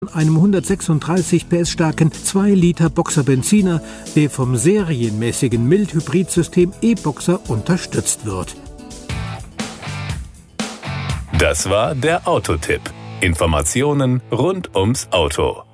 einem 136 PS starken 2 Liter Boxer Benziner, der vom serienmäßigen Mild-Hybrid-System E-Boxer unterstützt wird. Das war der Autotipp. Informationen rund ums Auto.